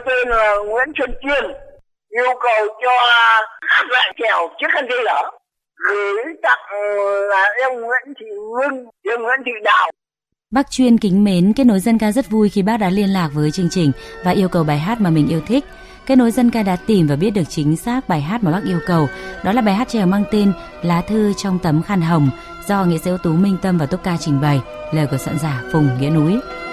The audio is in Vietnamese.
tên là Nguyễn Xuân Kiên, yêu cầu cho hát lại chèo Chiếc khăn giấy lở, gửi tặng là em Nguyễn Thị Ngân, em Nguyễn Thị Đào. Bác Chuyên kính mến, Kết nối dân ca rất vui khi bác đã liên lạc với chương trình và yêu cầu bài hát mà mình yêu thích. Kết nối dân ca đã tìm và biết được chính xác bài hát mà bác yêu cầu. Đó là bài hát chèo mang tên Lá thư trong tấm khăn hồng do nghệ sĩ ưu tú Minh Tâm và Tốp Ca trình bày, lời của soạn giả Phùng Nghĩa Núi.